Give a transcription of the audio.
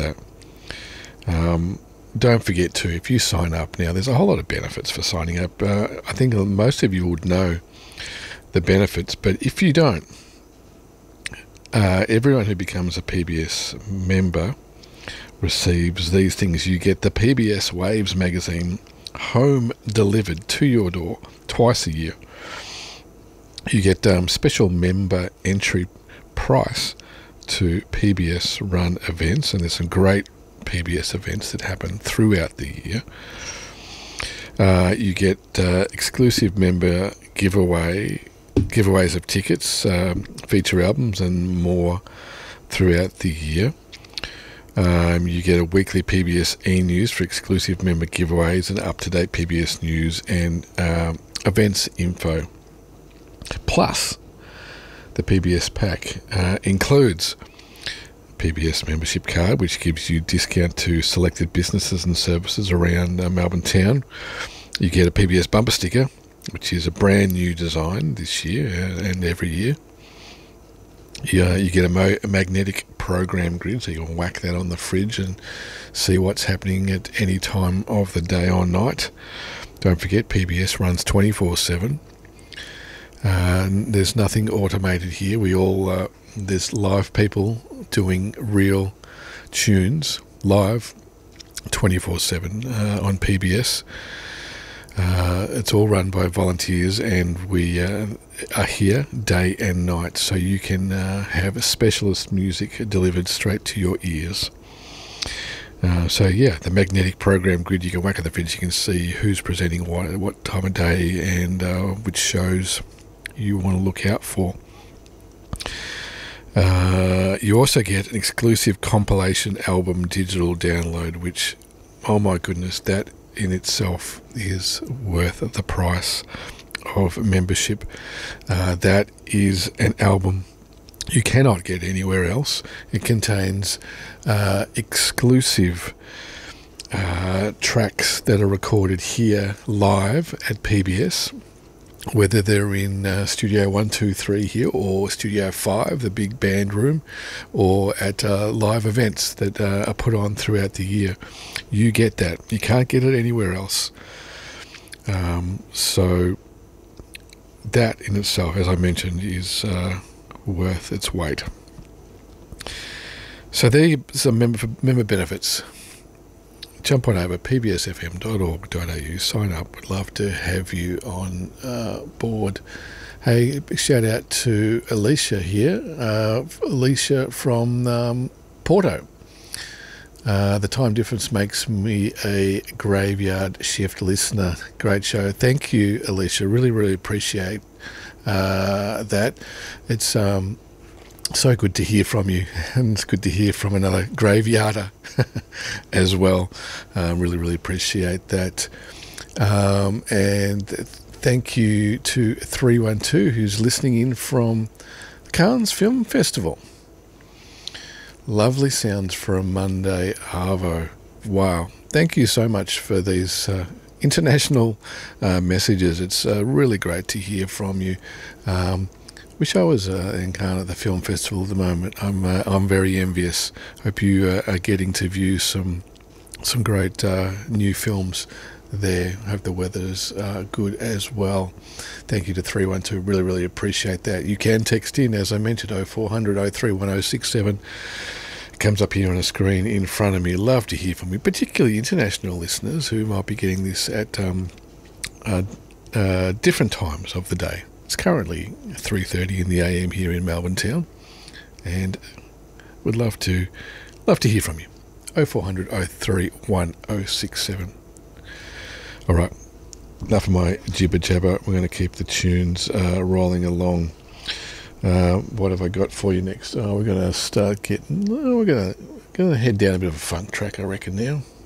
that. Don't forget to, if you sign up now, there's a whole lot of benefits for signing up. I think most of you would know the benefits, but if you don't, everyone who becomes a PBS member receives these things. You get the PBS Waves magazine home delivered to your door twice a year. You get special member entry price to PBS run events, and there's some great PBS events that happen throughout the year. You get exclusive member giveaways of tickets, feature albums and more throughout the year. You get a weekly PBS e-news for exclusive member giveaways and up-to-date PBS news and events info. Plus, the PBS pack includes PBS membership card, which gives you discount to selected businesses and services around Melbourne town. You get a PBS bumper sticker, which is a brand new design this year and every year. You get a magnetic program grid, so you can whack that on the fridge and see what's happening at any time of the day or night. Don't forget, PBS runs 24/7. There's nothing automated here. There's live people doing real tunes live 24/7 on PBS. It's all run by volunteers, and we are here day and night, so you can have specialist music delivered straight to your ears. The magnetic program grid, you can whack at the fridge, you can see who's presenting what time of day, and which shows you want to look out for. You also get an exclusive compilation album digital download, which, oh my goodness, that in itself is worth the price of membership. That is an album you cannot get anywhere else. It contains exclusive tracks that are recorded here live at PBS, whether they're in Studio 123 here or Studio 5, the big band room, or at live events that are put on throughout the year. You get that. You can't get it anywhere else. So that in itself, as I mentioned, is worth its weight. So there are some member benefits. Jump on over pbsfm.org.au, sign up. We'd love to have you on board. Hey, big shout out to Alicia here, Alicia from Porto. The time difference makes me a graveyard shift listener. Great show. Thank you, Alicia. Really, really appreciate that. It's so good to hear from you, and it's good to hear from another graveyarder as well. Really, really appreciate that. And thank you to 312, who's listening in from Cannes Film Festival. Lovely sounds for a Monday arvo. Wow. Thank you so much for these international messages. It's really great to hear from you. Wish I was in Cannes at the film festival at the moment. I'm very envious. Hope you are getting to view some great new films there. Hope the weather's good as well. Thank you to 312. Really, really appreciate that. You can text in, as I mentioned, 0400 031067. It comes up here on a screen in front of me. Love to hear from you, particularly international listeners who might be getting this at different times of the day. It's currently 3:30 in the AM here in Melbourne town, and would love to hear from you. 0400 031067. All right, enough of my jibber jabber. We're going to keep the tunes rolling along. What have I got for you next? We're going to start getting. We're going to head down a bit of a funk track, I reckon now.